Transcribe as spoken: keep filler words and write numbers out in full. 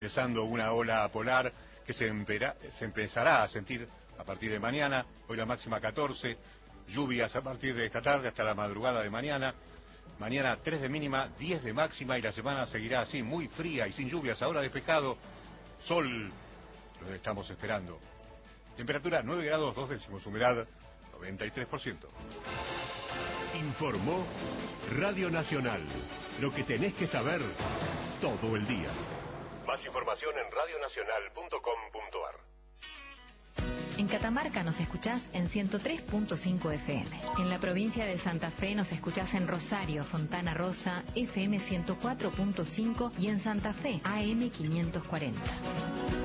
Empezando una ola polar que se, empera, se empezará a sentir a partir de mañana. Hoy la máxima catorce, lluvias a partir de esta tarde hasta la madrugada de mañana. Mañana tres de mínima, diez de máxima y la semana seguirá así, muy fría y sin lluvias. Ahora despejado, sol, lo estamos esperando. Temperatura nueve grados dos décimos, humedad noventa y tres por ciento. Informó Radio Nacional. Lo que tenés que saber todo el día. Más información en radio nacional punto com punto ar. En Catamarca nos escuchás en ciento tres punto cinco F M. En la provincia de Santa Fe nos escuchás en Rosario, Fontana Rosa, F M ciento cuatro punto cinco y en Santa Fe, A M quinientos cuarenta.